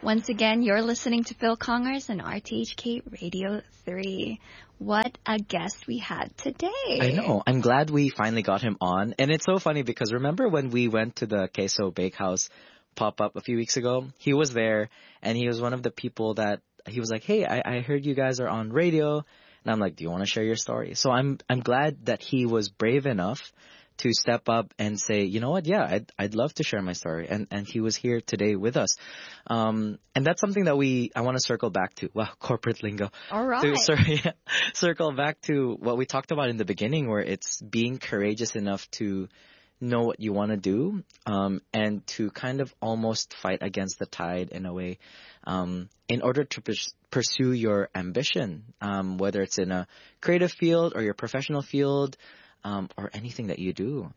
Once again, you're listening to Phil Congers on RTHK Radio 3. What a guest we had today. I know. I'm glad we finally got him on. And it's so funny because remember when we went to the Queso Bakehouse pop-up a few weeks ago? He was there, and he was one of the people that he was like, hey, I heard you guys are on radio. And I'm like, do you want to share your story? So I'm glad that he was brave enough to step up and say, you know what, yeah, I'd love to share my story. And he was here today with us. And that's something that I want to circle back to. Wow, corporate lingo. All right. Circle back to what we talked about in the beginning, where it's being courageous enough to know what you want to do, and to kind of almost fight against the tide in a way, in order to pursue your ambition, whether it's in a creative field or your professional field, or anything that you do.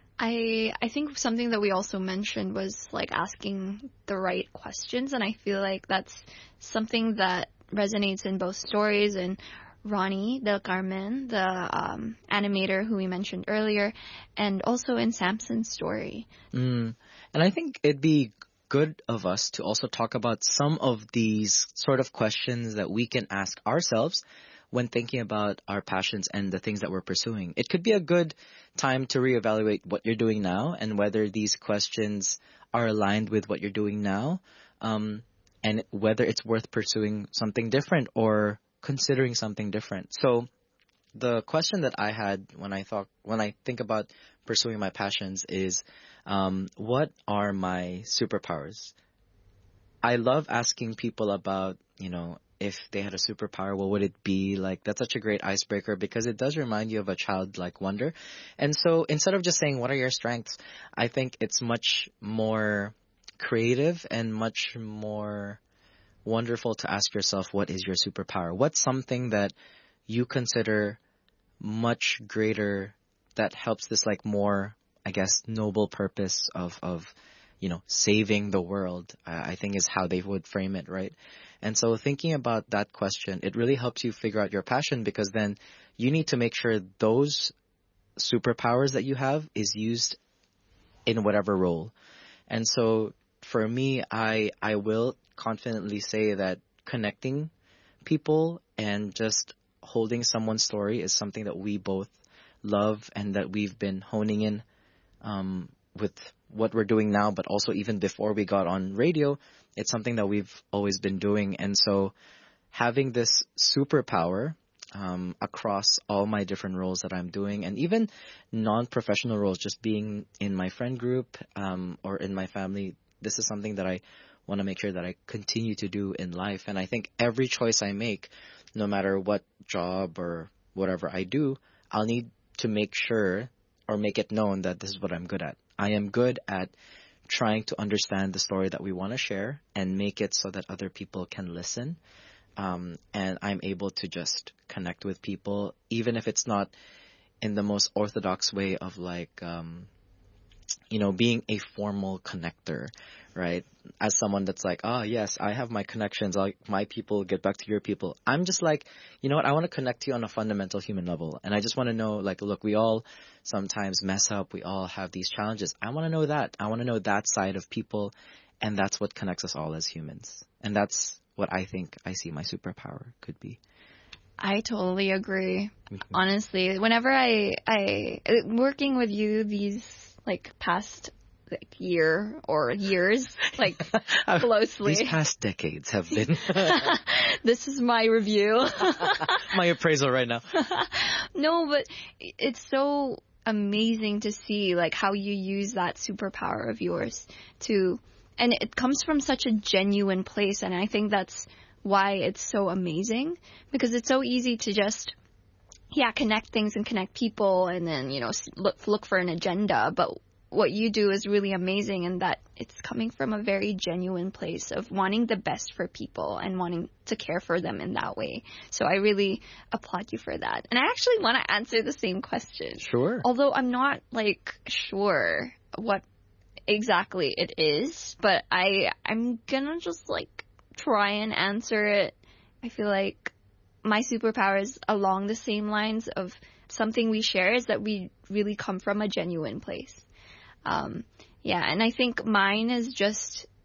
I think something that we also mentioned was like asking the right questions, and I feel like that's something that resonates in both stories, and Ronnie Del Carmen, the animator who we mentioned earlier, and also in Samson's story. And I think it'd be good of us to also talk about some of these sort of questions that we can ask ourselves when thinking about our passions and the things that we're pursuing. It could be a good time to reevaluate what you're doing now and whether these questions are aligned with what you're doing now, and whether it's worth pursuing something different or considering something different. So the question that I had when I think about pursuing my passions is, what are my superpowers? I love asking people about, if they had a superpower, what would it be? Like, that's such a great icebreaker because it does remind you of a childlike wonder. And so instead of just saying, what are your strengths? I think it's much more creative and much more wonderful to ask yourself, what is your superpower? What's something that you consider much greater that helps this like more, I guess, noble purpose of saving the world, I think is how they would frame it, right? And so thinking about that question, it really helps you figure out your passion, because then you need to make sure those superpowers that you have is used in whatever role. And so for me, I will confidently say that connecting people and just holding someone's story is something that we both love and that we've been honing in with what we're doing now, but also even before we got on radio, it's something that we've always been doing. And so having this superpower across all my different roles that I'm doing, and even non-professional roles, just being in my friend group or in my family, this is something that I want to make sure that I continue to do in life. And I think every choice I make, no matter what job or whatever I do, I'll need to make sure or make it known that this is what I'm good at. I am good at trying to understand the story that we want to share and make it so that other people can listen. And I'm able to just connect with people, even if it's not in the most orthodox way of like, being a formal connector, right? As someone that's like, oh, yes, I have my connections. My people get back to your people. I'm just like, you know what? I want to connect to you on a fundamental human level. And I just want to know, like, look, we all sometimes mess up. We all have these challenges. I want to know that. I want to know that side of people. And that's what connects us all as humans. And that's what I think I see my superpower could be. I totally agree. Honestly, whenever I working with you these like past year or years, like closely. These past decades have been. This is my review. My appraisal right now. No, but it's so amazing to see like how you use that superpower of yours and it comes from such a genuine place. And I think that's why it's so amazing, because it's so easy to just, connect things and connect people and then, look for an agenda. But what you do is really amazing in that it's coming from a very genuine place of wanting the best for people and wanting to care for them in that way. So I really applaud you for that. And I actually want to answer the same question. Sure. Although I'm not sure what exactly it is, but I'm gonna just try and answer it. I feel like my superpower is along the same lines of something we share, is that we really come from a genuine place. And I think mine is just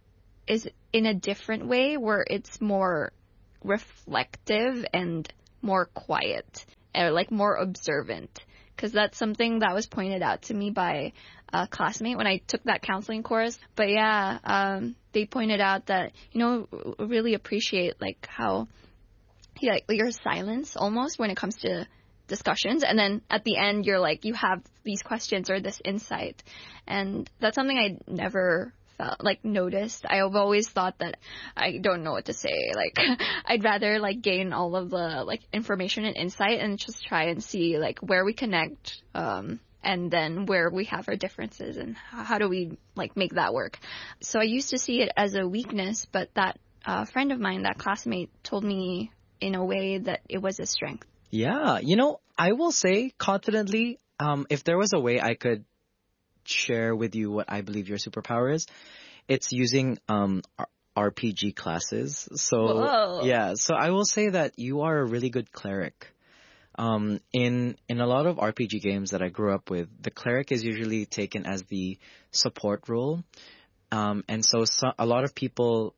is in a different way where it's more reflective and more quiet, or like more observant. Because that's something that was pointed out to me by a classmate when I took that counseling course. But yeah, they pointed out that, really appreciate like how like your silence almost when it comes to discussions, and then at the end you're like, you have these questions or this insight, and that's something I never felt like noticed. I've always thought that I don't know what to say, like I'd rather like gain all of the like information and insight and just try and see like where we connect, and then where we have our differences and how do we like make that work. So I used to see it as a weakness, but that friend of mine, that classmate, told me in a way that it was a strength. Yeah, I will say confidently, if there was a way I could share with you what I believe your superpower is, it's using RPG classes. So Whoa. yeah, so I will say that you are a really good cleric. In a lot of RPG games that I grew up with, the cleric is usually taken as the support role, and so a lot of people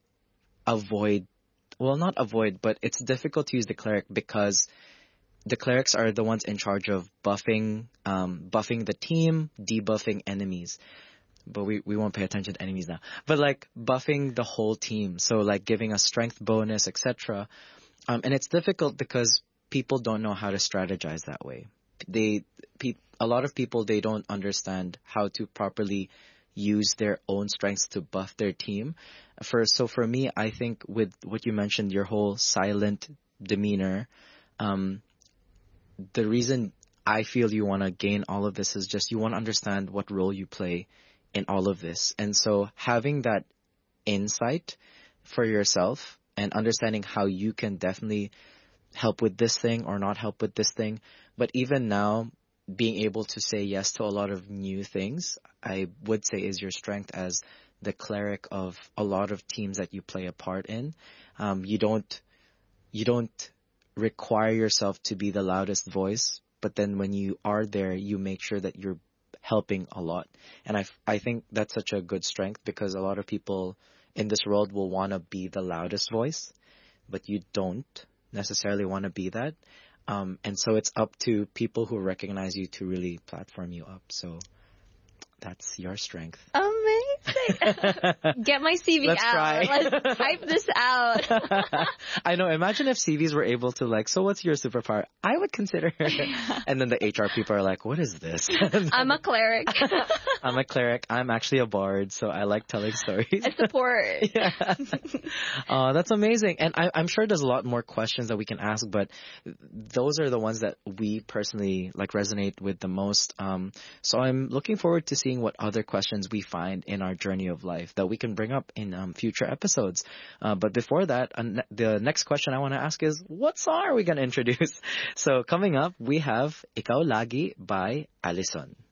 not avoid, but it's difficult to use the cleric because the clerics are the ones in charge of buffing the team, debuffing enemies. But we won't pay attention to enemies now. But like buffing the whole team, so like giving a strength bonus, etc. And it's difficult because people don't know how to strategize that way. A lot of people, they don't understand how to properly use their own strengths to buff their team. So for me, I think with what you mentioned, your whole silent demeanor, the reason I feel you want to gain all of this is just you want to understand what role you play in all of this. And so having that insight for yourself and understanding how you can definitely help with this thing or not help with this thing. But even now, being able to say yes to a lot of new things, I would say is your strength as the cleric of a lot of teams that you play a part in. You don't require yourself to be the loudest voice, but then when you are there, you make sure that you're helping a lot. And I think that's such a good strength because a lot of people in this world will want to be the loudest voice, but you don't necessarily want to be that. And so it's up to people who recognize you to really platform you up. So that's your strength. Amazing. Get my CV Let's out. try. Let's type this out. I know. Imagine if CVs were able to like, so what's your superpower? I would consider. And then the HR people are like, what is this? I'm a cleric. I'm a cleric. I'm actually a bard, so I like telling stories. I support. Yeah. That's amazing. And I'm sure there's a lot more questions that we can ask, but those are the ones that we personally like resonate with the most. So I'm looking forward to seeing what other questions we find in our journey of life that we can bring up in future episodes. But before that, the next question I want to ask is, what song are we going to introduce? So coming up, we have Ikaw Lagi by Allison.